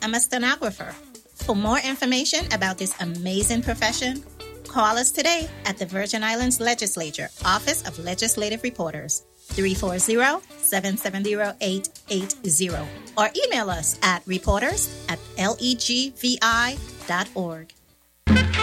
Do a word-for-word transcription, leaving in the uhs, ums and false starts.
I'm a stenographer. For more information about this amazing profession, call us today at the Virgin Islands Legislature, Office of Legislative Reporters, three four zero, seven seven zero, eight eight zero, or email us at reporters at legvi dot org.